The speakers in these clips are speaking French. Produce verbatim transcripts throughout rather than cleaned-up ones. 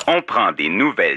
On prend des nouvelles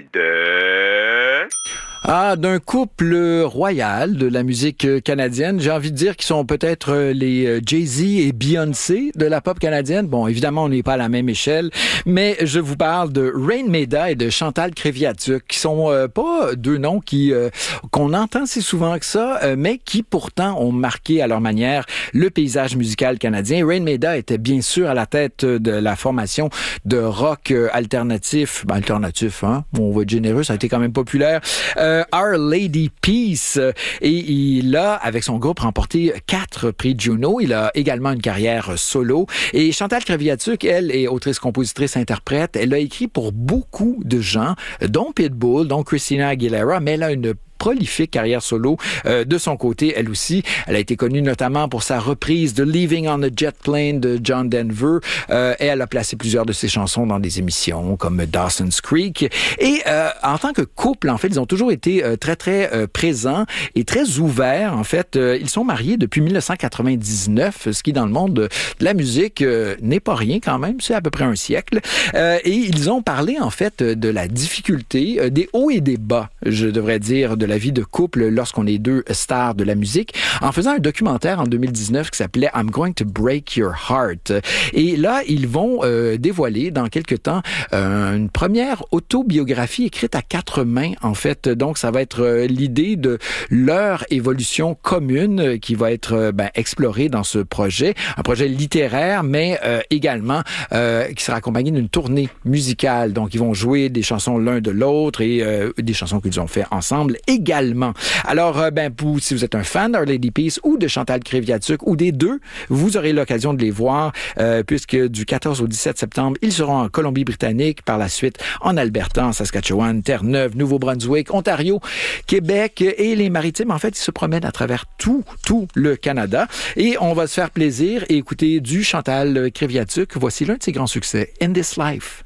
de... Ah, d'un couple royal de la musique canadienne. J'ai envie de dire qu'ils sont peut-être les Jay-Z et Beyoncé de la pop canadienne. Bon, évidemment, on n'est pas à la même échelle, mais je vous parle de Rain Maida et de Chantal Kreviazuk, qui sont euh, pas deux noms qui euh, qu'on entend si souvent que ça, euh, mais qui pourtant ont marqué à leur manière le paysage musical canadien. Rain Maida était bien sûr à la tête de la formation de rock alternatif, ben, alternatif, hein, on va être généreux, ça a été quand même populaire. Euh, Our Lady Peace. Et il a, avec son groupe, remporté quatre prix Juno. Il a également une carrière solo. Et Chantal Kreviazuk, elle, est autrice, compositrice, interprète. Elle a écrit pour beaucoup de gens, dont Pitbull, dont Christina Aguilera, mais elle a une prolifique carrière solo euh, de son côté, elle aussi. Elle a été connue notamment pour sa reprise de Leaving on a Jet Plane de John Denver euh, et elle a placé plusieurs de ses chansons dans des émissions comme Dawson's Creek. Et euh, en tant que couple, en fait, ils ont toujours été euh, très, très euh, présents et très ouverts. En fait, euh, ils sont mariés depuis dix-neuf cent quatre-vingt-dix-neuf, ce qui, dans le monde de, de la musique, euh, n'est pas rien quand même. C'est à peu près un siècle. Euh, et ils ont parlé, en fait, de la difficulté, euh, des hauts et des bas, je devrais dire, de la vie de couple lorsqu'on est deux stars de la musique, en faisant un documentaire en deux mille dix-neuf qui s'appelait I'm Going to Break Your Heart. Et là, ils vont euh, dévoiler dans quelques temps euh, une première autobiographie écrite à quatre mains, en fait. Donc, ça va être euh, l'idée de leur évolution commune qui va être euh, ben, explorée dans ce projet. Un projet littéraire, mais euh, également euh, qui sera accompagné d'une tournée musicale. Donc, ils vont jouer des chansons l'un de l'autre et euh, des chansons qu'ils ont fait ensemble également. Alors, euh, ben, vous, si vous êtes un fan d'Our Lady Peace ou de Chantal Kreviazuk ou des deux, vous aurez l'occasion de les voir euh, puisque du quatorze au dix-sept septembre, ils seront en Colombie-Britannique, par la suite en Alberta, en Saskatchewan, Terre-Neuve, Nouveau-Brunswick, Ontario, Québec et les Maritimes. En fait, ils se promènent à travers tout, tout le Canada et on va se faire plaisir et écouter du Chantal Kreviazuk. Voici l'un de ses grands succès, In This Life.